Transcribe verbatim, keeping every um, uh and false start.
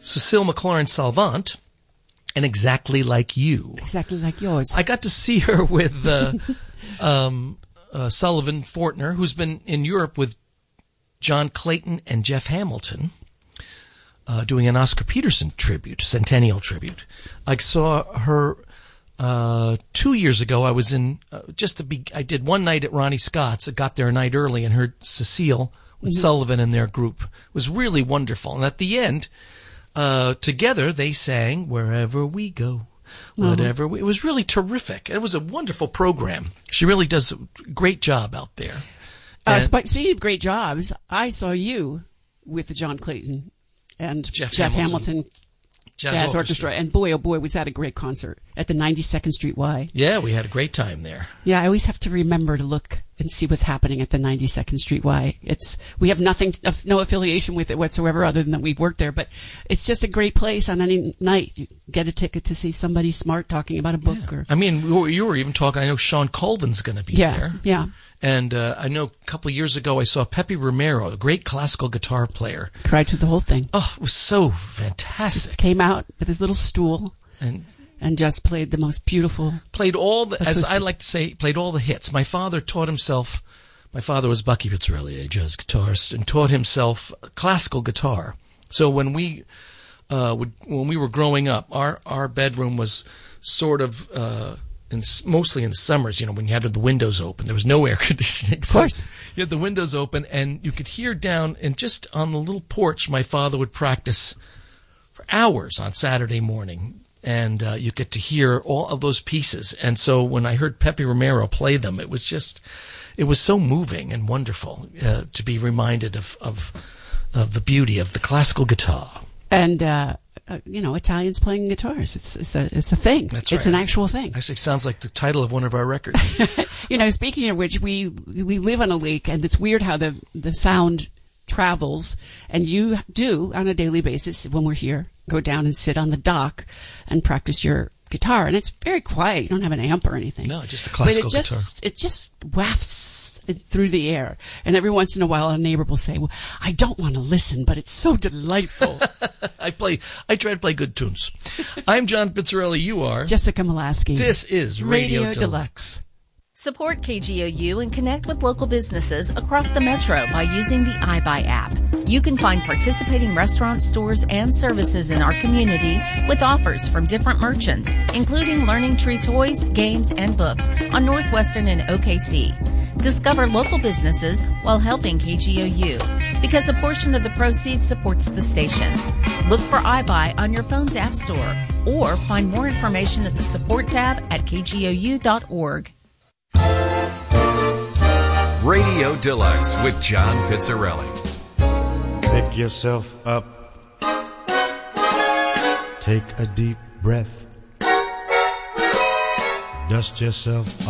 Cecile McLaurin Salvant, and Exactly Like You. Exactly like yours. I got to see her with uh, um, uh, Sullivan Fortner, who's been in Europe with John Clayton and Jeff Hamilton, uh, doing an Oscar Peterson tribute, centennial tribute. I saw her uh, two years ago. I was in uh, just to be. I did one night at Ronnie Scott's. I got there a night early and heard Cecile with mm-hmm. Sullivan and their group. It was really wonderful. And at the end, uh, together they sang "Wherever We Go." Whatever. Mm-hmm. It was really terrific. It was a wonderful program. She really does a great job out there. Uh, sp- speaking of great jobs, I saw you with the John Clayton and Jeff, Jeff Hamilton, Hamilton Jazz, Jazz Orchestra. Orchestra. And boy, oh boy, was that a great concert at the ninety-second Street Y. Yeah, we had a great time there. Yeah, I always have to remember to look and see what's happening at the ninety-second Street Y. It's we have nothing, to, no affiliation with it whatsoever other than that we've worked there, but it's just a great place on any night. You get a ticket to see somebody smart talking about a book. Yeah. Or I mean, you were even talking, I know Sean Colvin's going to be yeah, there. Yeah, And uh, I know a couple of years ago I saw Pepe Romero, a great classical guitar player. Cried through the whole thing. Oh, it was so fantastic. Just came out with his little stool and and just played the most beautiful. Played all the, acoustic. as I like to say, played all the hits. My father taught himself, my father was Bucky Pizzarelli, a jazz guitarist, and taught himself classical guitar. So when we uh, would, when we were growing up, our, our bedroom was sort of... Uh, In, mostly in the summers, you know, when you had the windows open. There was no air conditioning. Of course. So you had the windows open, and you could hear down, and just on the little porch, my father would practice for hours on Saturday morning. And uh, you get to hear all of those pieces. And so when I heard Pepe Romero play them, it was just, it was so moving and wonderful uh, to be reminded of, of, of the beauty of the classical guitar. And, uh, Uh, you know, Italians playing guitars. It's it's a it's a thing. That's it's right. an actual thing. Actually, sounds like the title of one of our records. You know, speaking of which, we we live on a lake, and it's weird how the the sound travels. And you do on a daily basis when we're here go down and sit on the dock and practice your guitar, and it's very quiet. You don't have an amp or anything. No, just a classical but it just, guitar. It just wafts through the air, and every once in a while, a neighbor will say, "Well, I don't want to listen, but it's so delightful." I play. I try to play good tunes. I'm John Pizzarelli. You are Jessica Molaski. This is Radio, Radio Deluxe. Deluxe. Support K G O U and connect with local businesses across the metro by using the iBuy app. You can find participating restaurants, stores, and services in our community with offers from different merchants, including Learning Tree toys, games, and books on Northwestern and O K C. Discover local businesses while helping K G O U, because a portion of the proceeds supports the station. Look for iBuy on your phone's app store, or find more information at the support tab at k g o u dot org. Radio Deluxe with John Pizzarelli. Pick yourself up. Take a deep breath. Dust yourself